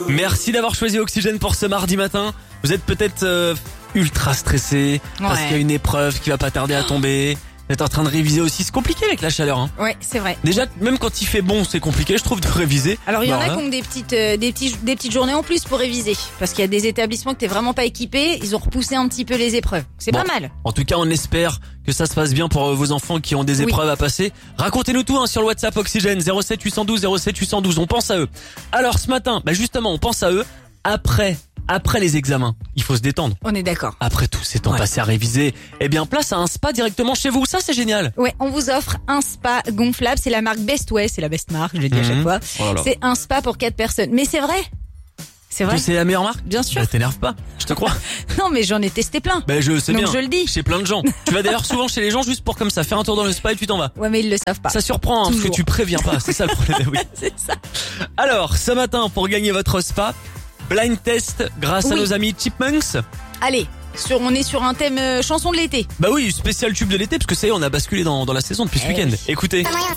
Merci d'avoir choisi Oxygène pour ce mardi matin. Vous êtes peut-être ultra stressé parce qu'il y a une épreuve qui va pas tarder à tomber. Vous êtes en train de réviser aussi, c'est compliqué avec la chaleur. Hein. Ouais, c'est vrai. Déjà, même quand il fait bon, c'est compliqué, je trouve, de réviser. Alors il y en a Voilà. qui ont des petites journées en plus pour réviser, parce qu'il y a des établissements que t'es vraiment pas équipé, ils ont repoussé un petit peu les épreuves. C'est Bon. pas mal. En tout cas, on espère que ça se passe bien pour vos enfants qui ont des épreuves à passer. Racontez-nous tout sur le WhatsApp Oxygène 07 812 07 812. On pense à eux. Alors ce matin, justement, on pense à eux après les examens. Il faut se détendre. On est d'accord. Après tout ces temps passés à réviser, place à un spa directement chez vous. Ça, c'est génial. Ouais, on vous offre un spa gonflable, c'est la marque Best Way, c'est la best marque, je le dis à chaque fois. Oh là là. C'est un spa pour 4 personnes. Mais c'est vrai. C'est vrai. C'est la meilleure marque? Bien sûr. T'énerve pas, je te crois. Non, mais j'en ai testé plein. Je sais Donc bien. je le dis. Chez plein de gens. Tu vas d'ailleurs souvent chez les gens juste pour comme ça, faire un tour dans le spa et tu t'en vas. Ouais, mais ils le savent pas. Ça surprend parce que Toujours. tu préviens pas, c'est ça le problème. Oui. C'est ça. Alors, ce matin, pour gagner votre spa, blind test grâce à Oui. nos amis Chipmunks. Allez, on est sur un thème chanson de l'été. Bah oui, spécial tube de l'été parce que ça y est, on a basculé dans la saison depuis ce week-end. oui. Écoutez.